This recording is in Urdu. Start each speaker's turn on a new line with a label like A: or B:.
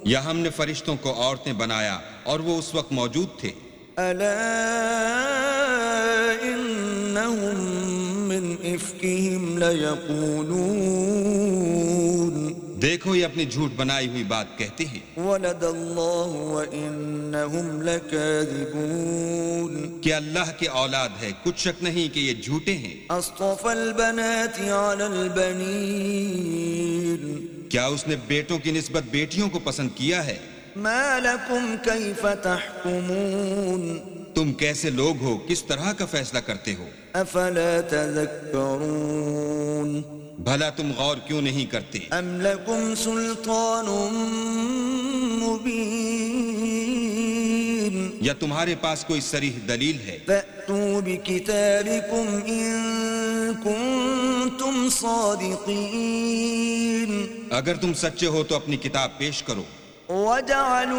A: یا ہم نے فرشتوں کو عورتیں بنایا اور وہ اس وقت موجود تھے.
B: ألا إنهم من إفكهم ليقولون
A: دیکھو یہ اپنی جھوٹ بنائی ہوئی بات کہتے ہیں.
B: ولد الله وإنهم لكاذبون
A: کہ اللہ کے اولاد ہے، کچھ شک نہیں کہ یہ جھوٹے ہیں.
B: أصطفى البنات على البنين
A: کیا اس نے بیٹوں کی نسبت بیٹیوں کو پسند کیا ہے؟
B: ما لكم كيف تحكمون
A: تم کیسے لوگ ہو، کس طرح کا فیصلہ کرتے ہو؟
B: أفلا تذكرون
A: بھلا تم غور کیوں نہیں کرتے؟
B: أم لكم سلطان مبين
A: یا تمہارے پاس کوئی صریح دلیل ہے؟
B: فأتوا بكتابكم إن كنتم صادقين
A: اگر تم سچے ہو تو اپنی کتاب پیش کرو.
B: وجعلوا